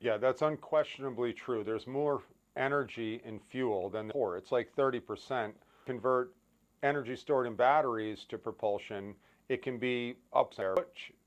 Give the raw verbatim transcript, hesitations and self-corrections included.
Yeah, that's unquestionably true. There's more energy in fuel than before. It's like thirty percent. Convert energy stored in batteries to propulsion, it can be up there.